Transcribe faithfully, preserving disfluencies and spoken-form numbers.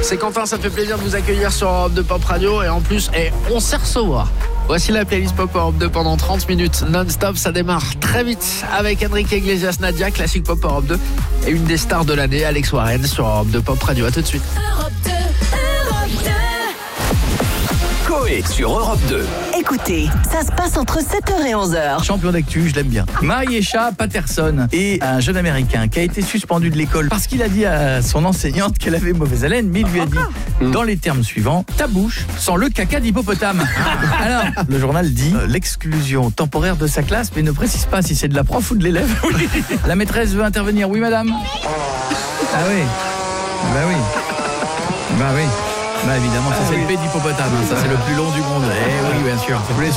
C'est Quentin, ça fait plaisir de vous accueillir sur Europe deux Pop Radio. Et en plus, eh, on sait recevoir. Voici la playlist Pop Europe deux pendant trente minutes non-stop. Ça démarre très vite avec Enrique Iglesias, Nadia, classique Pop Europe deux. Et une des stars de l'année, Alex Warren sur Europe deux Pop Radio. A tout de suite. Europe deux, Europe deux. Coé sur Europe deux. Écoutez, ça se passe entre sept heures et onze heures. Champion d'actu, je l'aime bien. Mariesha Patterson est un jeune Américain qui a été suspendu de l'école parce qu'il a dit à son enseignante qu'elle avait mauvaise haleine, mais il lui a dit dans les termes suivants: ta bouche sent le caca d'hippopotame. Alors, le journal dit euh, l'exclusion temporaire de sa classe, mais ne précise pas si c'est de la prof ou de l'élève. La maîtresse veut intervenir. Oui, madame. Ah oui. Bah oui. Bah oui. Bah évidemment, ça c'est le P d'hippopotame, hein. Ça c'est le plus long du monde. Eh oui, bien sûr.